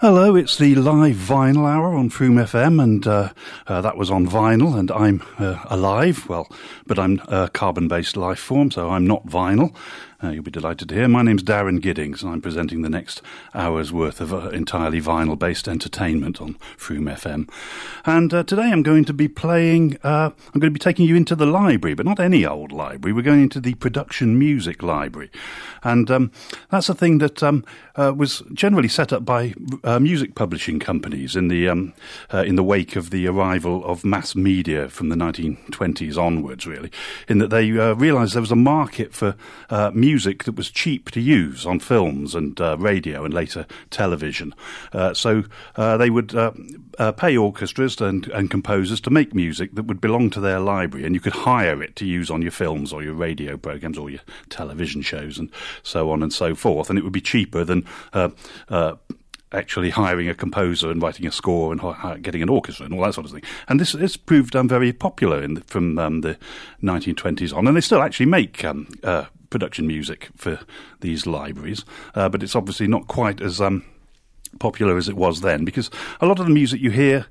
Hello, it's the live vinyl hour on Froome FM, and that was on vinyl, and I'm alive, but I'm a carbon-based life form, so I'm not vinyl. You'll be delighted to hear. My name's Darren Giddings, and I'm presenting the next hour's worth of entirely vinyl-based entertainment on Froome FM. And today I'm going to be taking you into the library, but not any old library. We're going into the production music library. And that's a thing that was generally set up by music publishing companies in the wake of the arrival of mass media from the 1920s onwards, really, in that they realised there was a market for music that was cheap to use on films and radio and later television. So they would pay orchestras and composers to make music that would belong to their library, and you could hire it to use on your films or your radio programs or your television shows and so on and so forth, and it would be cheaper than actually hiring a composer and writing a score and getting an orchestra and all that sort of thing. And this proved very popular from the 1920s on, and they still actually make production music for these libraries, but it's obviously not quite as popular as it was then, because a lot of the music you hear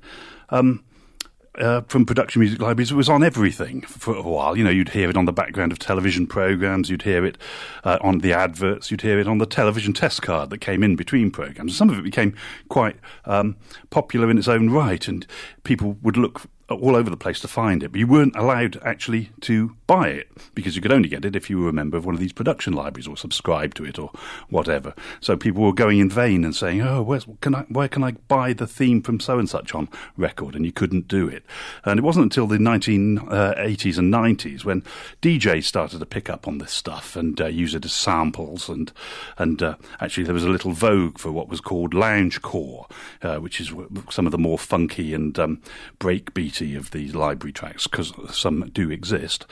from production music libraries was on everything for a while. You know, you'd hear it on the background of television programs, you'd hear it on the adverts, you'd hear it on the television test card that came in between programs. Some of it became quite popular in its own right, and people would look all over the place to find it, but you weren't allowed actually to buy it, because you could only get it if you were a member of one of these production libraries or subscribed to it or whatever. So people were going in vain and saying, where can I buy the theme from so-and-such on record? And you couldn't do it. And it wasn't until the 1980s and 90s when DJs started to pick up on this stuff and use it as samples, and actually there was a little vogue for what was called loungecore, which is some of the more funky and breakbeaty of these library tracks, because some do exist,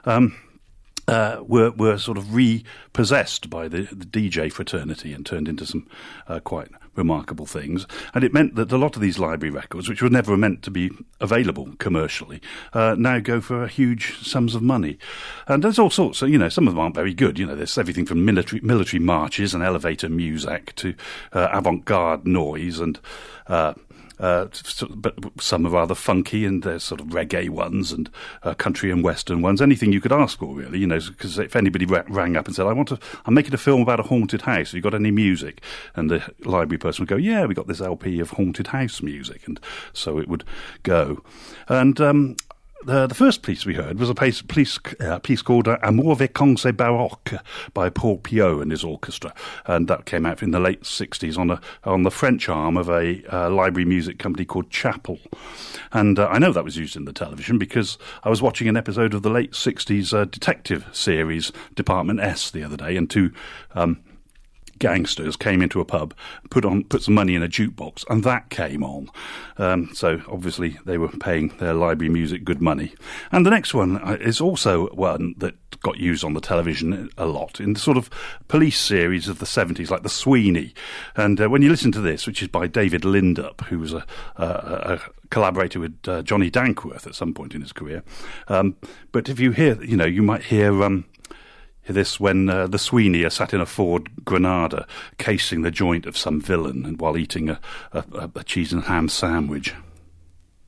were sort of repossessed by the DJ fraternity and turned into some quite remarkable things. And it meant that a lot of these library records, which were never meant to be available commercially, now go for huge sums of money. And there's all sorts of, some of them aren't very good. There's everything from military marches and elevator music to avant-garde noise and but some are rather funky, and there's sort of reggae ones and country and western ones. Anything you could ask for, really, because if anybody rang up and said, I'm making a film about a haunted house, have you got any music? And the library person would go, yeah, we got this LP of haunted house music, and so it would go. And the first piece we heard was a piece called Amour Vacances Baroque by Paul Piot and his orchestra, and that came out in the late 60s on the French arm of a library music company called Chapel. And I know that was used in the television because I was watching an episode of the late 60s detective series Department S the other day, and two gangsters came into a pub, put some money in a jukebox, and that came on. So obviously they were paying their library music good money. And the next one is also one that got used on the television a lot in the sort of police series of the 70s, like the Sweeney. And when you listen to this, which is by David Lindup, who was a collaborator with Johnny Dankworth at some point in his career. But if you hear, you might hear this when the Sweeney are sat in a Ford Granada casing the joint of some villain and while eating a cheese and ham sandwich.